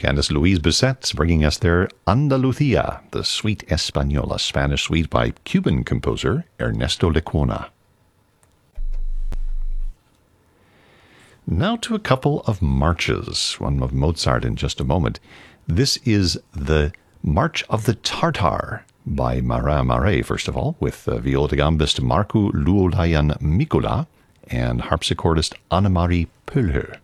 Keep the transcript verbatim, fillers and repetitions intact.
Candice Louise Bisset bringing us their Andalucia, the Suite Española, Spanish suite by Cuban composer Ernesto Lecuona. Now to a couple of marches, one of Mozart in just a moment. This is the March of the Tartar by Marin Marais, first of all, with uh, viola da gambist Marco Luolayan Mikula and harpsichordist Annemarie Pöhlher.